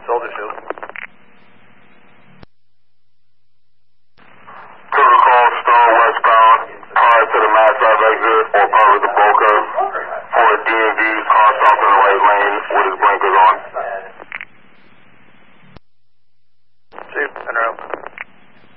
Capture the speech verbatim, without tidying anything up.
Soldier Shield. Protocol, Stone westbound, prior to the Mass Ave exit, or part of the Boca, for a D M V, car stopped in the right lane with his blinkers on.